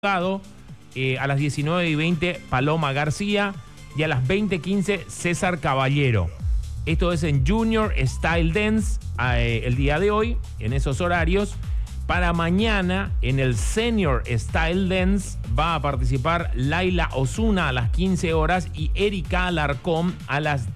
A las 19:20 Paloma García y a las 20:15 César Caballero. Esto es en Junior Style Dance el día de hoy, en esos horarios. Para mañana, en el Senior Style Dance, va a participar Laila Osuna a las 15 horas y Erika Alarcón a las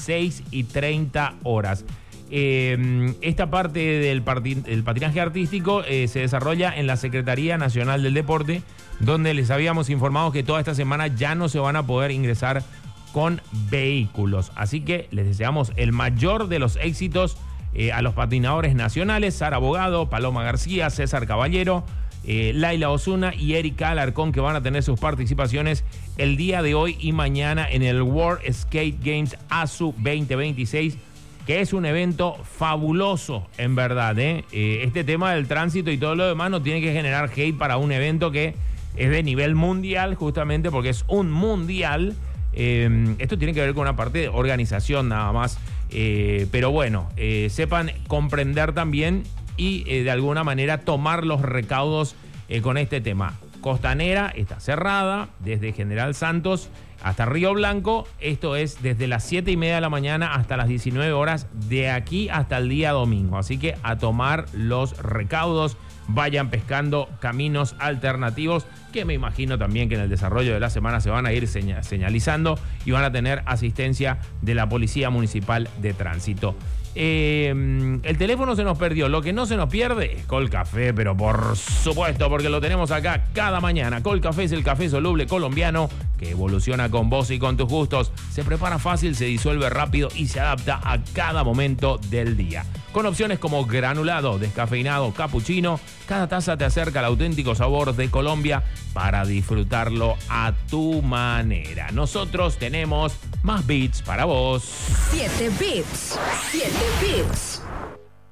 16:30 horas. Esta parte del patinaje artístico se desarrolla en la Secretaría Nacional del Deporte, donde les habíamos informado que toda esta semana ya no se van a poder ingresar con vehículos. Así que les deseamos el mayor de los éxitos a los patinadores nacionales: Sara Bogado, Paloma García, César Caballero, Laila Osuna y Erika Alarcón, que van a tener sus participaciones el día de hoy y mañana en el World Skate Games ASU 2026, que es un evento fabuloso, en verdad. Este tema del tránsito y todo lo demás no tiene que generar hate para un evento que es de nivel mundial, justamente porque es un mundial. Esto tiene que ver con una parte de organización nada más. Pero bueno, sepan comprender también y de alguna manera tomar los recaudos con este tema. Costanera está cerrada desde General Santos hasta Río Blanco. Esto es desde las 7:30 de la mañana hasta las 19 horas, de aquí hasta el día domingo. Así que a tomar los recaudos, vayan pescando caminos alternativos, que me imagino también que en el desarrollo de la semana se van a ir señalizando y van a tener asistencia de la Policía Municipal de Tránsito. El teléfono se nos perdió. Lo que no se nos pierde es Colcafé, pero por supuesto, porque lo tenemos acá cada mañana. Colcafé es el café soluble colombiano que evoluciona con vos y con tus gustos. Se prepara fácil, se disuelve rápido y se adapta a cada momento del día. Con opciones como granulado, descafeinado, cappuccino, cada taza te acerca al auténtico sabor de Colombia para disfrutarlo a tu manera. Nosotros tenemos más beats para vos. 7 beats. 7 beats.